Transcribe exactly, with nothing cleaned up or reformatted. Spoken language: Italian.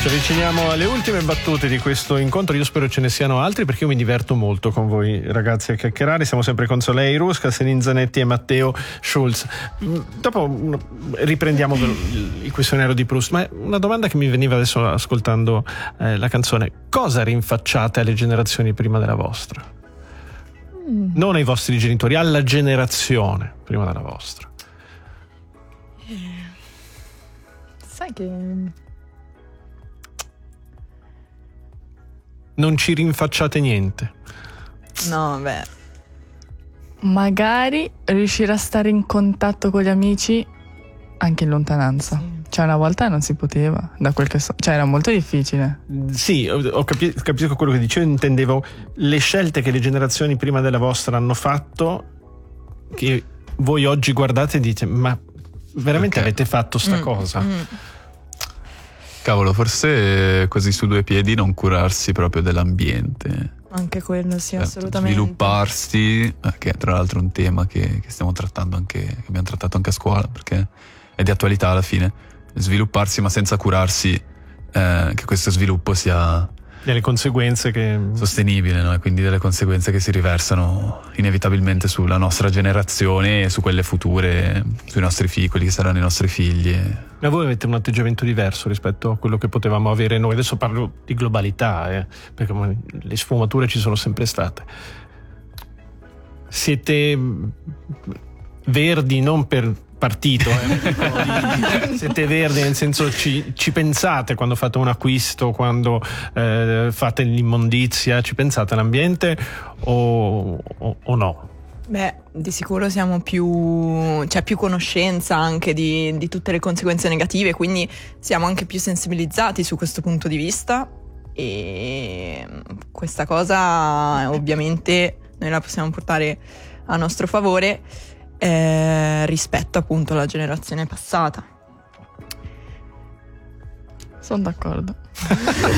Ci avviciniamo alle ultime battute di questo incontro. Io spero ce ne siano altri, perché io mi diverto molto con voi ragazzi a chiacchierare. Siamo sempre con Soleil Rusca, Céline Zanetti e Matteo Schulz. Dopo riprendiamo il questionario di Proust, ma una domanda che mi veniva adesso ascoltando eh, la canzone: cosa rinfacciate alle generazioni prima della vostra? Mm. Non ai vostri genitori, alla generazione prima della vostra. Eh, sai che non ci rinfacciate niente? No, beh, magari riuscire a stare in contatto con gli amici anche in lontananza. Sì. Cioè, una volta non si poteva, da quel che so, cioè era molto difficile. Sì, ho capi- capisco quello che dicevo. Intendevo le scelte che le generazioni prima della vostra hanno fatto, che voi oggi guardate e dite: ma veramente okay. avete fatto sta mm, cosa? Mm. Cavolo, forse così su due piedi non curarsi proprio dell'ambiente. Anche quello, sì, eh, assolutamente. Svilupparsi, che è tra l'altro un tema che, che stiamo trattando anche, che abbiamo trattato anche a scuola, perché è di attualità alla fine. Svilupparsi ma senza curarsi eh, che questo sviluppo sia delle conseguenze che sostenibile, no? E quindi delle conseguenze che si riversano inevitabilmente sulla nostra generazione e su quelle future, sui nostri figli, quelli che saranno i nostri figli. Ma voi avete un atteggiamento diverso rispetto a quello che potevamo avere noi. Adesso parlo di globalità, eh, perché le sfumature ci sono sempre state. Siete verdi non per partito, eh. Siete verdi nel senso ci, ci pensate quando fate un acquisto, quando eh, fate l'immondizia, ci pensate all'ambiente o, o, o no? Beh, di sicuro siamo più, c'è più conoscenza anche di, di tutte le conseguenze negative, quindi siamo anche più sensibilizzati su questo punto di vista, e questa cosa ovviamente noi la possiamo portare a nostro favore eh, rispetto appunto alla generazione passata. Sono d'accordo.